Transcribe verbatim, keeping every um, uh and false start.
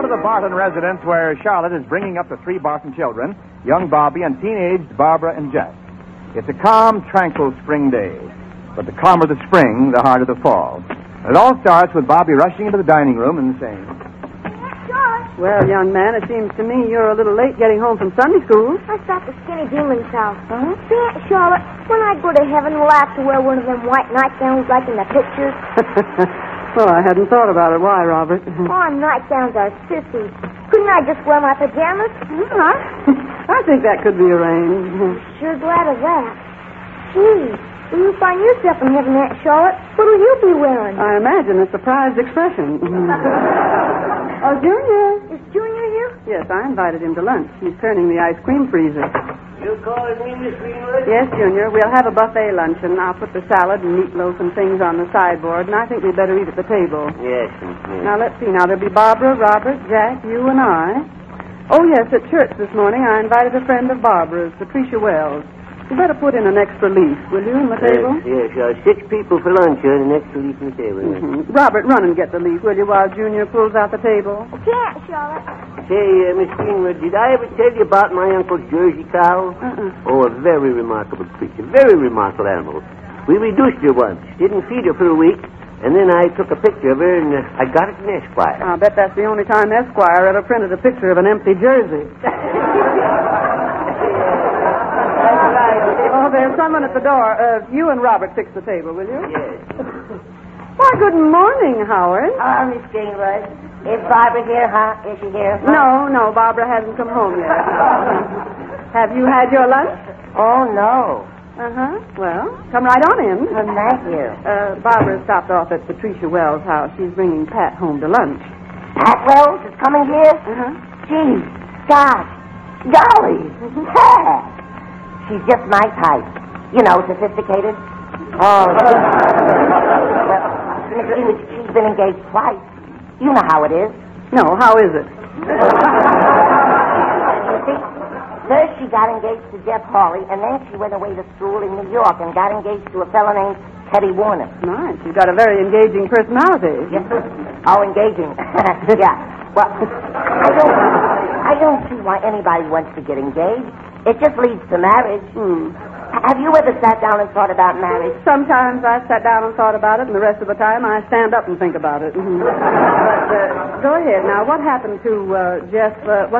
to the Barton residence where Charlotte is bringing up the three Barton children, young Bobby and teenaged Barbara and Jack. It's a calm, tranquil spring day. But the calmer the spring, the harder the fall. It all starts with Bobby rushing into the dining room and saying, Charlotte. Well, young man, it seems to me you're a little late getting home from Sunday school. I stopped at Skinny Demon's house. Huh? See, Aunt Charlotte, when I go to heaven, will I have to wear one of them white nightgowns like in the pictures? Well, I hadn't thought about it. Why, Robert? Oh, nightgowns are sissy. Couldn't I just wear my pajamas? Well, I, I think that could be arranged. Sure glad of that. Gee, when you find yourself in heaven, Aunt Charlotte, what'll you be wearing? I imagine a surprised expression. Oh, Junior. Is Junior here? Yes, I invited him to lunch. He's turning the ice cream freezer. You calling me, Miss Greenwood? Yes, Junior. We'll have a buffet luncheon. I'll put the salad and meatloaf and things on the sideboard, and I think we'd better eat at the table. Yes, yes. Now, let's see. Now, there'll be Barbara, Robert, Jack, you, and I. Oh, yes, at church this morning, I invited a friend of Barbara's, Patricia Wells. You better put in an extra leaf, will you, on the table? Yes, yes. Uh, six people for lunch here, and an extra leaf on the table. Mm-hmm. Robert, run and get the leaf, will you, while Junior pulls out the table? Okay, Aunt Charlotte. Say, uh, Miss Greenwood, did I ever tell you about my uncle's Jersey cow? Uh-uh. Oh, a very remarkable creature, very remarkable animal. We reduced her once, didn't feed her for a week, and then I took a picture of her, and uh, I got it in Esquire. I'll bet that's the only time Esquire ever printed a picture of an empty jersey. Oh, there's someone at the door. Uh, you and Robert fix the table, will you? Yes. Why, good morning, Howard. Oh, Miss Greenwood. Is Barbara here, huh? Is she here? Huh? No, no, Barbara hasn't come home yet. Have you had your lunch? Oh, no. Uh-huh. Well, come right on in. Well, thank you. Uh, Barbara stopped off at Patricia Wells' house. She's bringing Pat home to lunch. Pat Wells is coming here? Uh-huh. Gee, gosh, golly, Pat. She's just my type. You know, sophisticated. Oh, well, Miss Greenwood, she's been engaged twice. You know how it is. No, how is it? You see, first she got engaged to Jeff Hawley, and then she went away to school in New York and got engaged to a fellow named Teddy Warner. Nice. She's got a very engaging personality. Yes, sir. Oh, engaging. Yeah. Well, I don't, I don't see why anybody wants to get engaged. It just leads to marriage. Hmm. Have you ever sat down and thought about marriage? Sometimes I sat down and thought about it, and the rest of the time I stand up and think about it. But uh, go ahead. Now, what happened to uh, Jeff? Uh, what